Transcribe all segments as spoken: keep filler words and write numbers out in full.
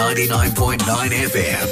ninety-nine point nine เอฟ เอ็ม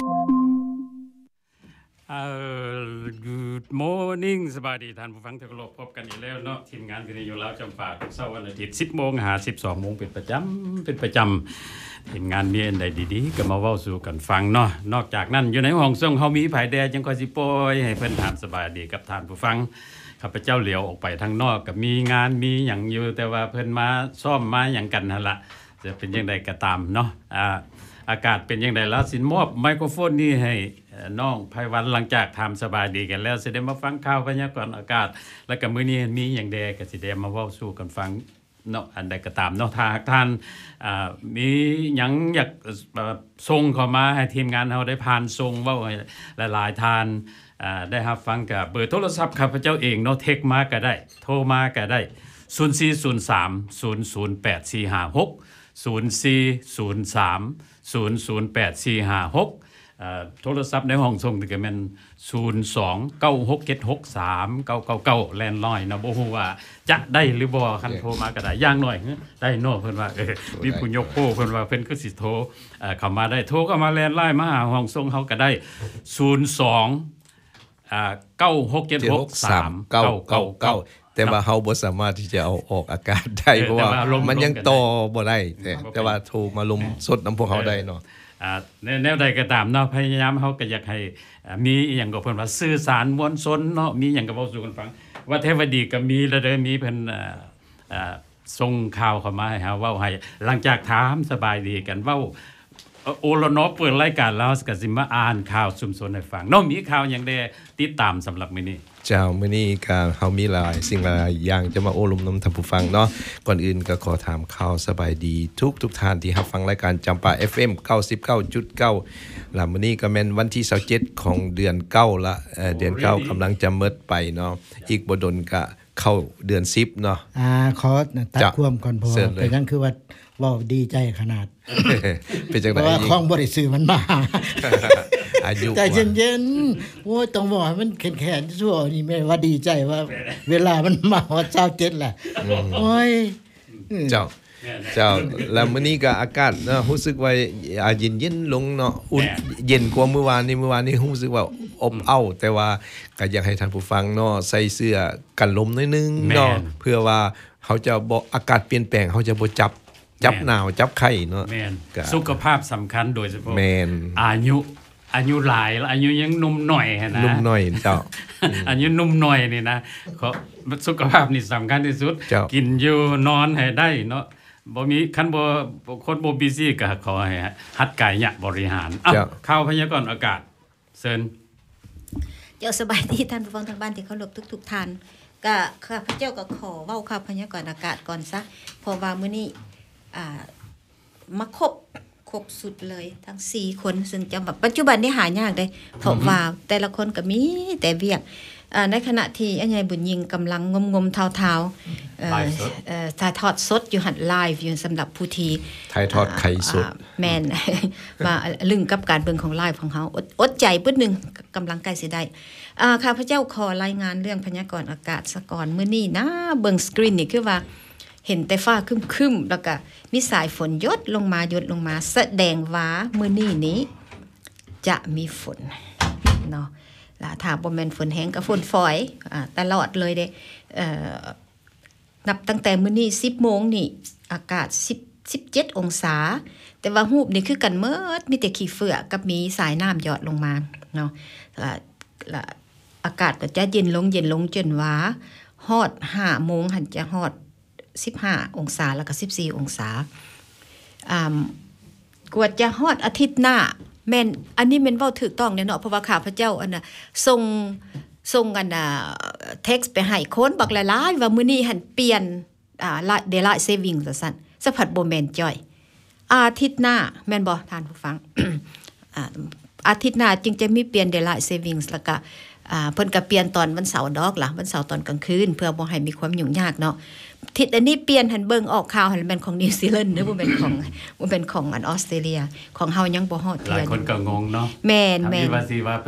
เอ่อ Good morning สวัสดีท่านผู้ฟังที่เคารพพบกันอีกแล้วเนาะทีมงานที่นี่อยู่แล้วจำปาทุกเช้าวันอาทิตย์ สิบโมง หา สิบสองโมงเป็นประจำเป็นประจำทีมงานมีอันใดดีๆก็มาเว้าสู่กันฟังเนาะนอกจากนั้นอยู่ในห้องส่งเฮามีไผแดจังค่อยสิปล่อยให้เพิ่นถามสบายดีกับท่านผู้ฟังข้าพเจ้าเหลียวออกไปทางนอกก็มีงานมีหยังอยู่แต่ว่าเพิ่นมาซ่อมมาหยังกันนั่นล่ะจะเป็นจังไดก็ตามเนาะอ่าอากาศเป็นจังไดล่ะสิมอบไมโครโฟนนี้ให้น้องไพวันหลังจากทำสบายดีกันแล้วสิได้มาฟังข่าวพยากรณ์อากาศแล้วก็มื้อนี้มีหยังแดก็สิได้มาเว้าสู่กันฟังเนาะอันใดก็ตามเนาะถ้าท่านอ่ามีหยังอยากส่งเข้ามาให้ทีมงานเฮาได้ผ่านส่งเว้าให้หลายๆท่านอ่าได้รับฟังกับเบอร์โทรศัพท์ข้าพเจ้าเองเนาะเทคมาก็ได้โทรมาก็ได้ศูนย์ สี่ ศูนย์ สาม ศูนย์ ศูนย์ แปด สี่ ห้า หก ศูนย์ สี่ ศูนย์ สาม ศูนย์ ศูนย์ แปด สี่ ห้า หกเอ่อโทรศัพท์ในห้องส่งก็แม่นศูนย์ สอง เก้า หก เจ็ด หก สาม เก้า เก้า เก้าแลนด์ไลน์นะบ่ฮู้ว่าจะได้หรือบ่คันโทรมาก็ได้อย่างน้อยได้เนาะเพิ่นว่าเออมีผู้ยกโป้เพิ่นว่าเพิ่นคือสิโทรเอ่อเข้ามาได้โทรเข้ามาแลนด์ไลน์มาหาห้องส่งเฮาก็ได้ศูนย์ สองอ่าเก้า หก เจ็ด หก สาม เก้า เก้า เก้าแต่ว่าเฮาบ่สามารถที่จะเอาออกอากาศได้เพราะว่ามันยังต่อบ่ได้แต่แต่ว่าโทรมาลมสดนำพวกเฮาได้เนาะอ่าแนวใดก็ตามเนาะพยายามเฮาก็อยากให้มีอีหยังก็เพิ่นว่าสื่อสารมวลชนเนาะมีหยังก็เว้าสู่กันฟังว่าเทวดีก็มีแล้วเด้อมีเพิ่นเอ่อเอ่อส่งข่าวเข้ามาให้เฮาเว้าให้หลังจากถามสบายดีกันเว้าโอลนอเปิดรายการแล้วก็สิมาอ่านข่าวชุมชนให้ฟังเนาะมีข่าวหยังได้ติดตามสำหรับมื้อนี้เจ้ามื้อนี้ก็เฮามีหลายสิ่งหลายอย่างจะมาโอลมนำท่านผู้ฟังเนาะก่อนอื่นก็ขอถามข่าวสบายดีทุกทุกท่านที่รับฟังรายการจำปา เอฟ เอ็ม เก้าสิบเก้าจุดเก้า แล้วมื้อนี้ก็แม่นวันที่ยี่สิบเจ็ดของเดือนเก้าละเอ่อเดือนเก้ากำลังจะหมดไปเนาะอีกบ่ดนก็เข้าเดือนสิบเนาะอ่าขอตัดความก่อนพอแต่ยังคือว่าเว้าดีใจขนาดเป็นจังได๋เพราะว่าของบ่ได้ซื้อมันมาอายุใจเย็นๆโอ้ยต้องบอกให้มันแข็งๆซั่วนี่แม่ว่าดีใจว่าเวลามันมาฮอดยี่สิบเจ็ดแหละโอ้ยเจ้าเจ้าแล้วมื้อนี้ก็อากาศเนาะรู้สึกว่าอ่าเย็นๆลงเนาะอุ่นเย็นกว่าเมื่อวานนี้เมื่อวานนี้รู้สึกว่าอบอ้าวแต่ว่าก็อยากให้ท่านผู้ฟังเนาะใส่เสื้อกันลมหน่อยนึงเนาะเพื่อว่าเขาจะบ่อากาศเปลี่ยนแปลงเขาจะบ่จับจับหนาวจับไข้เนาะแม่นสุขภาพสำคัญโดยเฉพาะแม่นอายุอายุหลายแล้วอายุยังหนุ่มหน่อยนะหนุ่มหน่อยเจ้าอายุหนุ่มหน่อยนี่นะขอสุขภาพนี่สำคัญที่สุดกินอยู่นอนให้ได้เนาะบ่มีคันบ่คนบ่บิซี่ก็ขอให้หัดกายบริหารอ้าวข่าวพยากรณ์อากาศเชิญเจ้าสบายดีท่านผู้ฟังทางบ้านที่เคารพทุกๆท่านก็ข้าพเจ้าก็ขอเว้าข่าวพยากรณ์อากาศก่อนซะเพราะว่ามื้อนี้อ่ามาครบครบสุดเลยทั้งสี่คนซึ่งจะแบบปัจจุบันนี้หายากเด้เพราะว่าแต่ละคนก็มีแต่เวียกอ่าในขณะที่อัญญบุญยิงกำลังงมๆเทาๆเอ่อเอ่อถ่ายทอดสดอยู่หัดไลฟ์อยู่สำหรับผู้ที่ถ่ายทอดไข่สดแม่นมาลึงกับการเบิ่งของไลฟ์ของเฮาอดอดใจปึ๊ดนึงกำลังใกล้สิได้อ่าข้าพเจ้าขอรายงานเรื่องพยากรณ์อากาศซะก่อนมื้อนี้นะเบิ่งสกรีนนี่คือว่าเห็นแต่ฟ้าครึ้มๆแล้วก็มีสายฝนหยดลงมาหยดลงมาแสดงว่ามื้อนี้นี้จะมีฝนเนาะล่ะถ้าบ่แม่นฝนแห้งก็ฝนฝอยอ่าตลอดเลยเด้เอ่อนับตั้งแต่มื้อนี้ สิบโมงนี่อากาศสิบ สิบเจ็ดองศาแต่ว่ารูปนี่คือกันเมิดมีแต่ขี้เฟือกกับมีสายน้ำหยดลงมาเนาะล่ะล่ะอากาศก็จะเย็นลงเย็นลงจนว่าฮอด ห้าโมงหั่นจะฮอดสิบห้าองศาแล้วก็สิบสี่องศาอ่ากว่าจะฮอดอาทิตย์หน้าแม่นอันนี้แม่นเว้าถูกต้องแน่เนาะเพราะว่าข้าพเจ้าอันน่ะส่งส่งอันน่ะเท็กซ์ไปให้คนบักหลายๆว่ามื้อนี้หั่นเปลี่ยนอ่า Daylight Saving ว่าซั่นสะพัดบ่แม่นจ้อยอาทิตย์หน้าแม่นบ่ท่านผู้ฟัง อ่าอาทิตย์หน้าจึงจะมีเปลี่ยน Daylight Savings แล้วก็อ่าเพิ่นก็เปลี่ยนตอนวันเสาร์ดอกล่ะวันเสาร์ตอนกลางคืนเพื่อบ่ให้มีความยุ่งยากเนาะทิศอันนี้เปลี่ยนหันเบิ่งออกข่าวหันแม่นของนิวซีแลนด์หรือบ่แม่นของบ่แม่นของอันออสเตรเลียของเฮายังบ่ฮอดเทื่อหลายคนก็งงเนาะแม่นๆมีว่าสิว่า